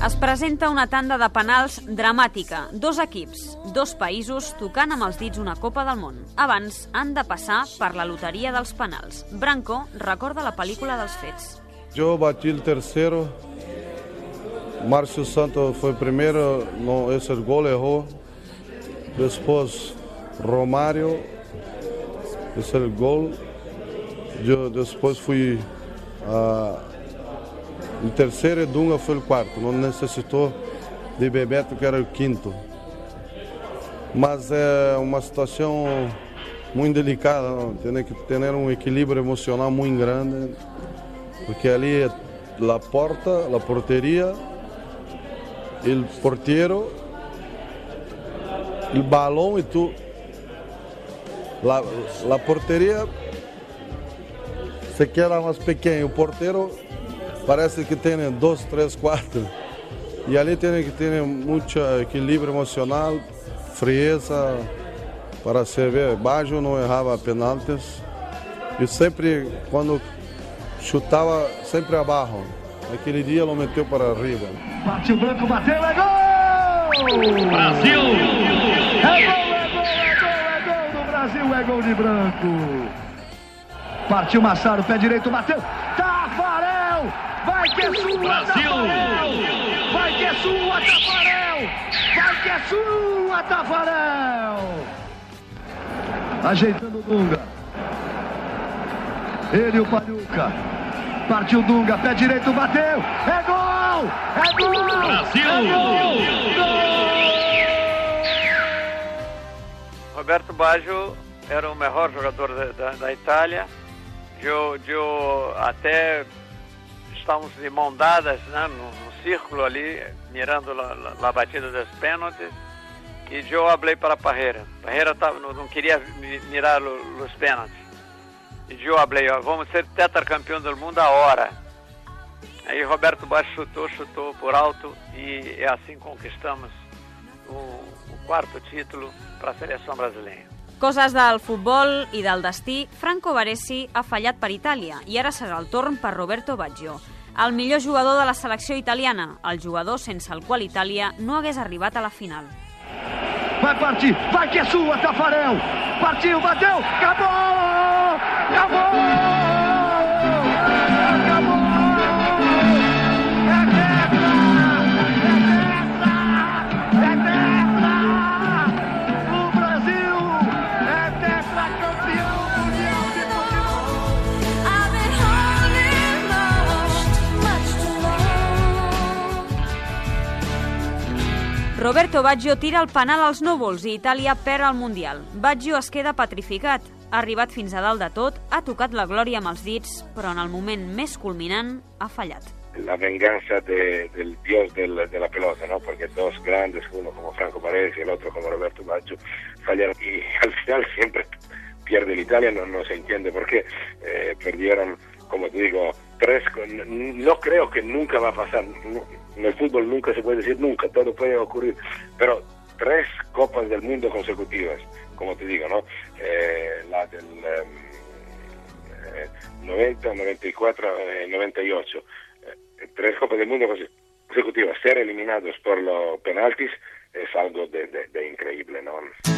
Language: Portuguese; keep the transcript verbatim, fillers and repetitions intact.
Es presenta una tanda de penals dramàtica. Dos equips, dos països tocant amb els dits una Copa del Món. Abans han de passar per la loteria dels penals. Branco recorda la pel·lícula dels fets. Jo bati el tercero, Márcio Santos foi primeiro, no, esse gol errou. Depois Romário, esse gol. Eu depois fui uh, o terceiro e Dunga foi o quarto. Não necessitou de Bebeto, que era o quinto. Mas é uma situação muito delicada, não? Tem que ter um equilíbrio emocional muito grande, porque ali é a porta, a porteria, o porteiro, o balão e tu. La, la porteria se queda mais pequeno, o porteiro parece que tem dois, três, quatro. E ali tem que ter muito equilíbrio emocional, frieza, para se ver. Baggio não errava penaltis. E sempre, quando chutava, sempre abaixo. Naquele dia ele meteu para arriba. Partiu Branco, bateu, é gol! Brasil! É gol, é gol, é gol, é gol do Brasil, é gol de Branco. Partiu Massaro, pé direito, bateu. Tafarel! Vai que é sua, Brasil! Tafarel! Vai que é sua, Tafarel! Vai que é sua, Tafarel! Ajeitando o Dunga. Ele e o Paluca. Partiu Dunga, pé direito, bateu. É gol! É gol! Brasil! É gol! Gol! Roberto Baggio era o melhor jogador da, da, da Itália. Eu, eu até estávamos de mão dadas, né, no, no círculo ali, mirando a batida dos pênaltis. E eu falei para Parreira. Parreira tava, não, não queria mirar os pênaltis. E eu falei, ó, vamos ser tetracampeão do mundo a hora. Aí Roberto Baggio chutou, chutou por alto e assim conquistamos o, o quarto título para a seleção brasileira. Coses del futbol i del destí, Franco Baresi ha fallat per Itàlia i ara serà el torn per Roberto Baggio, el millor jugador de la selecció italiana, el jugador sense el qual Itàlia no hagués arribat a la final. Vai partir, vai que é sua, Tafarel! Partiu, bateu, acabou! Acabou! Acabou! É tetra! É tetra! É tetra! O Brasil é tetracampeão mundial de futebol! I've been holding on much too long. Roberto Baggio tira el penal als núvols i Itàlia perd el Mundial. Baggio es queda petrificat. Ha arribat fins a dalt de tot, ha tocat la glòria amb els dits, però en el moment més culminant ha fallat. La venganza de, del dios del, de la pelota, ¿no? Porque dos grandes, uno como Franco Baresi y el otro como Roberto Baggio, fallaron y al final siempre pierde el Italia, no, no se entiende por qué. Eh, perdieron, como te digo, tres, no creo que nunca va a pasar, en el fútbol nunca se puede decir nunca, todo puede ocurrir, pero tres copas del mundo consecutivas, como te digo, ¿no? Eh, la del eh, noventa, noventa y cuatro, eh, noventa y ocho, eh, tres copas del mundo consecutivas, ser eliminados por los penaltis es algo de, de, de increíble, ¿no?